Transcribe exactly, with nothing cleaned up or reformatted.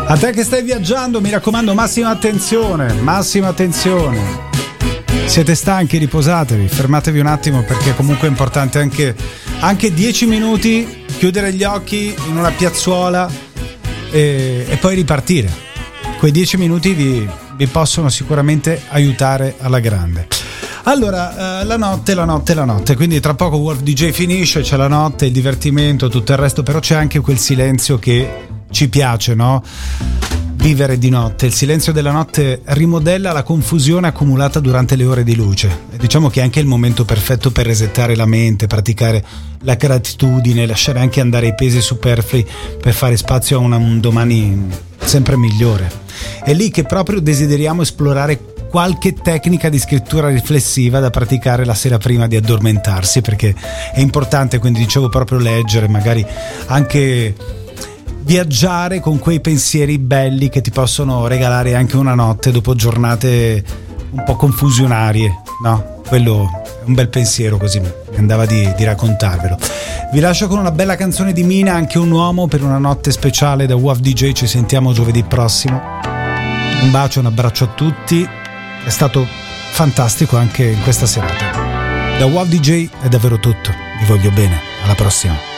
A te che stai viaggiando, mi raccomando, massima attenzione, massima attenzione. Siete stanchi, riposatevi, fermatevi un attimo, perché comunque è importante anche, anche dieci minuti chiudere gli occhi in una piazzuola e, e poi ripartire. Quei dieci minuti vi, vi possono sicuramente aiutare alla grande. Allora, eh, la notte, la notte, la notte, quindi tra poco Wolf D J finisce, c'è la notte, il divertimento, tutto il resto, però c'è anche quel silenzio che ci piace, no? Vivere di notte. Il silenzio della notte rimodella la confusione accumulata durante le ore di luce. E diciamo che è anche il momento perfetto per resettare la mente, praticare la gratitudine, lasciare anche andare i pesi superflui per fare spazio a una, un domani sempre migliore. È lì che proprio desideriamo esplorare qualche tecnica di scrittura riflessiva da praticare la sera prima di addormentarsi, perché è importante, quindi dicevo, proprio leggere, magari anche viaggiare con quei pensieri belli che ti possono regalare anche una notte dopo giornate un po' confusionarie, no? Quello è un bel pensiero, così mi andava di, di raccontarvelo. Vi lascio con una bella canzone di Mina, Anche un uomo, per una notte speciale da Wolf D J. Ci sentiamo giovedì prossimo. Un bacio, un abbraccio a tutti. È stato fantastico anche in questa serata. Da Wolf D J è davvero tutto. Vi voglio bene. Alla prossima.